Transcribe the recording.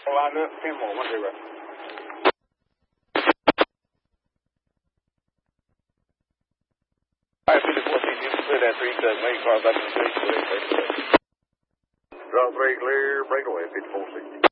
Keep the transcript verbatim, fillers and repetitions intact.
Line up, ten more, one zero. All right, fifty-four, you can clear that three cut, make car back to the station. Draw three clear, breakaway, fifty-four sixty.